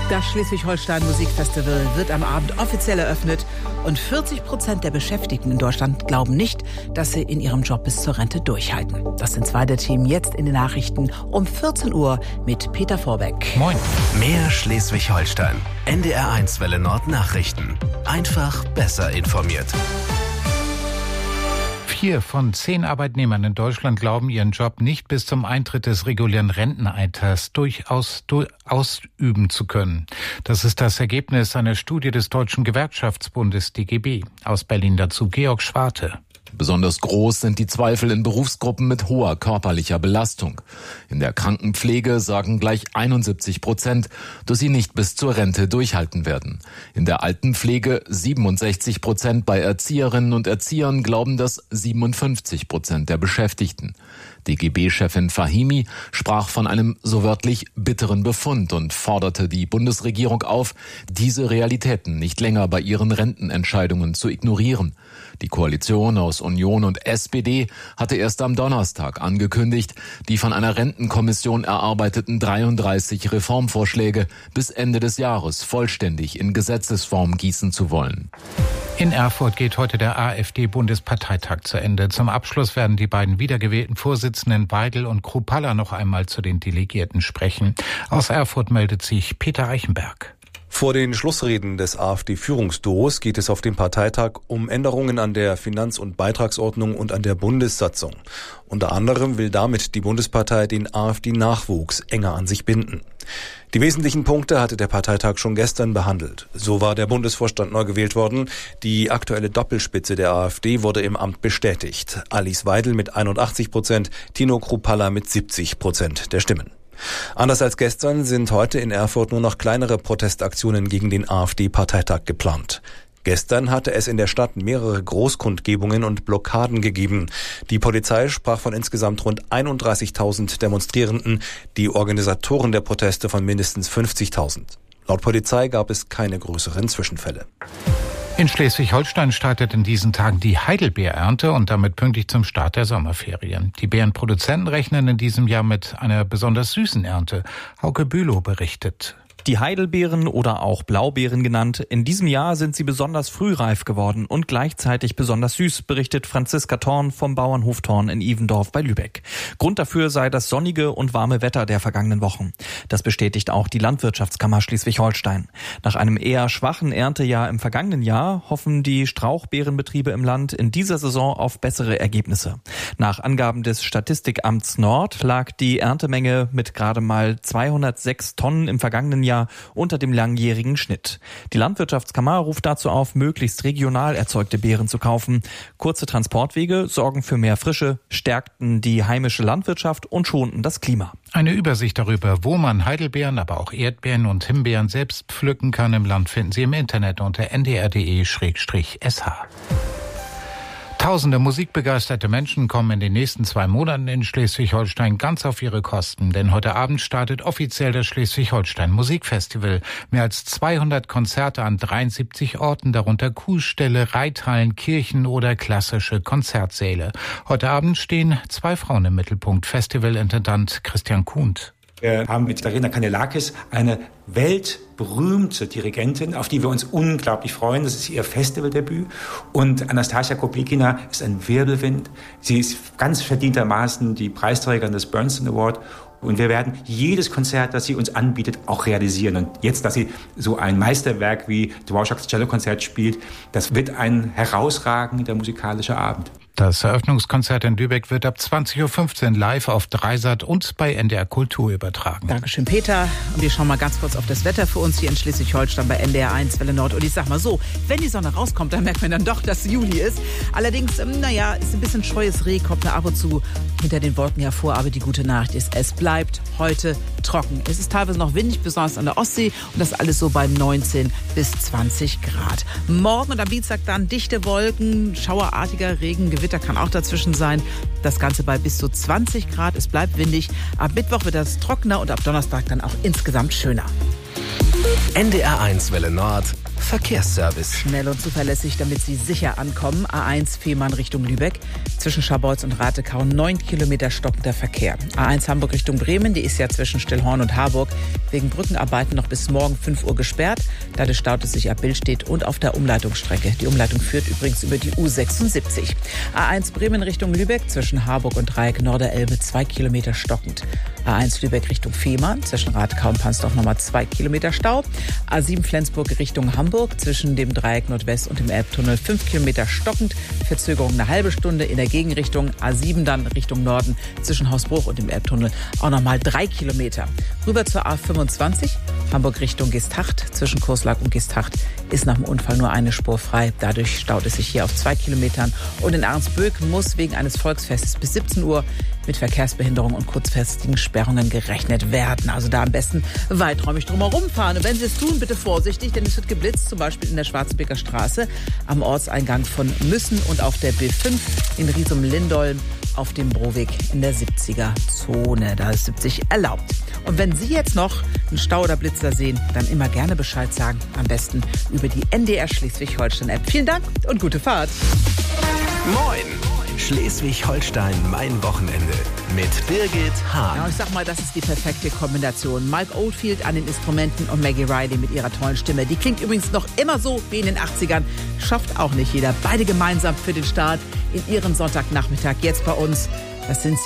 Das Schleswig-Holstein Musikfestival wird am Abend offiziell eröffnet und 40% der Beschäftigten in Deutschland glauben nicht, dass sie in ihrem Job bis zur Rente durchhalten. Das sind zwei der Themen jetzt in den Nachrichten um 14 Uhr mit Peter Vorbeck. Moin. Mehr Schleswig-Holstein. NDR1 Welle Nord Nachrichten. Einfach besser informiert. 4 von 10 Arbeitnehmern in Deutschland glauben, ihren Job nicht bis zum Eintritt des regulären Rentenalters durchaus ausüben zu können. Das ist das Ergebnis einer Studie des Deutschen Gewerkschaftsbundes DGB. Aus Berlin dazu Georg Schwarte. Besonders groß sind die Zweifel in Berufsgruppen mit hoher körperlicher Belastung. In der Krankenpflege sagen gleich 71%, dass sie nicht bis zur Rente durchhalten werden. In der Altenpflege 67%, bei Erzieherinnen und Erziehern glauben das 57% der Beschäftigten. DGB-Chefin Fahimi sprach von einem so wörtlich bitteren Befund und forderte die Bundesregierung auf, diese Realitäten nicht länger bei ihren Rentenentscheidungen zu ignorieren. Die Koalition aus Union und SPD hatte erst am Donnerstag angekündigt, die von einer Rentenkommission erarbeiteten 33 Reformvorschläge bis Ende des Jahres vollständig in Gesetzesform gießen zu wollen. In Erfurt geht heute der AfD-Bundesparteitag zu Ende. Zum Abschluss werden die beiden wiedergewählten Vorsitzenden Weidel und Kruppalla noch einmal zu den Delegierten sprechen. Aus Erfurt meldet sich Peter Eichenberg. Vor den Schlussreden des AfD-Führungsduos geht es auf dem Parteitag um Änderungen an der Finanz- und Beitragsordnung und an der Bundessatzung. Unter anderem will damit die Bundespartei den AfD-Nachwuchs enger an sich binden. Die wesentlichen Punkte hatte der Parteitag schon gestern behandelt. So war der Bundesvorstand neu gewählt worden. Die aktuelle Doppelspitze der AfD wurde im Amt bestätigt. Alice Weidel mit 81%, Tino Kruppalla mit 70% der Stimmen. Anders als gestern sind heute in Erfurt nur noch kleinere Protestaktionen gegen den AfD-Parteitag geplant. Gestern hatte es in der Stadt mehrere Großkundgebungen und Blockaden gegeben. Die Polizei sprach von insgesamt rund 31.000 Demonstrierenden, die Organisatoren der Proteste von mindestens 50.000. Laut Polizei gab es keine größeren Zwischenfälle. In Schleswig-Holstein startet in diesen Tagen die Heidelbeerernte und damit pünktlich zum Start der Sommerferien. Die Beerenproduzenten rechnen in diesem Jahr mit einer besonders süßen Ernte. Hauke Bülow berichtet. Die Heidelbeeren oder auch Blaubeeren genannt, in diesem Jahr sind sie besonders frühreif geworden und gleichzeitig besonders süß, berichtet Franziska Thorn vom Bauernhof Thorn in Ivendorf bei Lübeck. Grund dafür sei das sonnige und warme Wetter der vergangenen Wochen. Das bestätigt auch die Landwirtschaftskammer Schleswig-Holstein. Nach einem eher schwachen Erntejahr im vergangenen Jahr hoffen die Strauchbeerenbetriebe im Land in dieser Saison auf bessere Ergebnisse. Nach Angaben des Statistikamts Nord lag die Erntemenge mit gerade mal 206 Tonnen im vergangenen Jahr unter dem langjährigen Schnitt. Die Landwirtschaftskammer ruft dazu auf, möglichst regional erzeugte Beeren zu kaufen. Kurze Transportwege sorgen für mehr Frische, stärkten die heimische Landwirtschaft und schonten das Klima. Eine Übersicht darüber, wo man Heidelbeeren, aber auch Erdbeeren und Himbeeren selbst pflücken kann im Land, finden Sie im Internet unter ndr.de/sh. Tausende musikbegeisterte Menschen kommen in den nächsten 2 Monaten in Schleswig-Holstein ganz auf ihre Kosten. Denn heute Abend startet offiziell das Schleswig-Holstein Musikfestival. Mehr als 200 Konzerte an 73 Orten, darunter Kuhställe, Reithallen, Kirchen oder klassische Konzertsäle. Heute Abend stehen 2 Frauen im Mittelpunkt. Festivalintendant Christian Kuhnt. Wir haben mit Verena Kanellakis eine weltberühmte Dirigentin, auf die wir uns unglaublich freuen. Das ist ihr Festivaldebüt. Und Anastasia Koplikina ist ein Wirbelwind. Sie ist ganz verdientermaßen die Preisträgerin des Bernstein Award. Und wir werden jedes Konzert, das sie uns anbietet, auch realisieren. Und jetzt, dass sie so ein Meisterwerk wie Dvorak's Cellokonzert spielt, das wird ein herausragender musikalischer Abend. Das Eröffnungskonzert in Lübeck wird ab 20.15 Uhr live auf Dreisat und bei NDR Kultur übertragen. Dankeschön, Peter. Und wir schauen mal ganz kurz auf das Wetter für uns hier in Schleswig-Holstein bei NDR1 Welle Nord. Und ich sag mal so, wenn die Sonne rauskommt, dann merkt man dann doch, dass Juli ist. Allerdings, ist ein bisschen scheues Reh, kommt da ab und zu hinter den Wolken hervor. Aber die gute Nachricht ist, es bleibt heute trocken. Es ist teilweise noch windig, besonders an der Ostsee. Und das alles so bei 19 bis 20 Grad. Morgen und am Dienstag dann dichte Wolken, schauerartiger Regen, Gewitter kann auch dazwischen sein. Das Ganze bei bis zu 20 Grad. Es bleibt windig. Ab Mittwoch wird das trockener und ab Donnerstag dann auch insgesamt schöner. NDR1 Welle Nord Verkehrsservice. Schnell und zuverlässig, damit Sie sicher ankommen. A1 Fehmarn Richtung Lübeck. Zwischen Scharbeutz und Ratekau 9 Kilometer stockender Verkehr. A1 Hamburg Richtung Bremen, die ist ja zwischen Stillhorn und Harburg wegen Brückenarbeiten noch bis morgen 5 Uhr gesperrt. Dadurch staut es sich ab Billstedt und auf der Umleitungsstrecke. Die Umleitung führt übrigens über die U76. A1 Bremen Richtung Lübeck, zwischen Harburg und Dreieck Norderelbe 2 Kilometer stockend. A1 Lübeck Richtung Fehmarn, zwischen Ratekau und Pansdorf nochmal 2 Kilometer Stau. A7 Flensburg Richtung Hamburg, zwischen dem Dreieck Nordwest und dem Elbtunnel 5 Kilometer stockend. Verzögerung eine halbe Stunde in der Gegenrichtung. A7 dann Richtung Norden, zwischen Hausbruch und dem Elbtunnel auch nochmal 3 Kilometer. Rüber zur A25, Hamburg Richtung Geesthacht, zwischen Kurslack und Geesthacht ist nach dem Unfall nur eine Spur frei. Dadurch staut es sich hier auf 2 Kilometern. Und in Arnsböck muss wegen eines Volksfestes bis 17 Uhr mit Verkehrsbehinderung und kurzfristigen Sperrungen gerechnet werden. Also da am besten weiträumig drumherum fahren. Und wenn Sie es tun, bitte vorsichtig, denn es wird geblitzt, zum Beispiel in der Schwarzenbeker Straße, am Ortseingang von Müssen und auf der B5 in Riesum-Lindolm auf dem Broweg in der 70er-Zone. Da ist 70 erlaubt. Und wenn Sie jetzt noch einen Stau oder Blitzer sehen, dann immer gerne Bescheid sagen. Am besten über die NDR Schleswig-Holstein-App. Vielen Dank und gute Fahrt. Moin! Schleswig-Holstein, mein Wochenende. Mit Birgit Hahn. Ja, ich sag mal, das ist die perfekte Kombination. Mike Oldfield an den Instrumenten und Maggie Riley mit ihrer tollen Stimme. Die klingt übrigens noch immer so wie in den 80ern. Schafft auch nicht jeder. Beide gemeinsam für den Start in ihren Sonntagnachmittag. Jetzt bei uns. Das sind